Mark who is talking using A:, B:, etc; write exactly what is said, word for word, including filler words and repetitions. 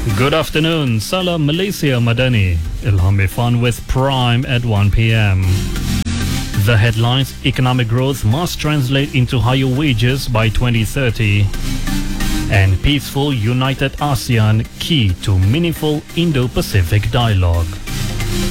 A: Good afternoon, Salam Malaysia Madani. Ilham Irfan with Prime at one p m. The headlines: economic growth must translate into higher wages by twenty thirty. And peaceful, united ASEAN key to meaningful Indo-Pacific dialogue.